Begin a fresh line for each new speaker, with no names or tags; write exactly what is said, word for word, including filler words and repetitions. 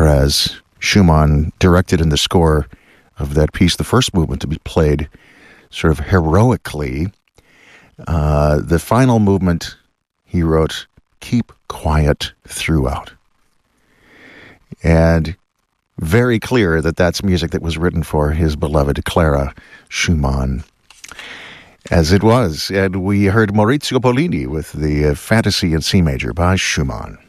whereas Schumann directed in the score of that piece the first movement to be played sort of heroically. Uh, the final movement, he wrote, "Keep quiet throughout." And very clear that that's music that was written for his beloved Clara Schumann, as it was. And we heard Maurizio Pollini with the uh, Fantasy in C Major by Schumann.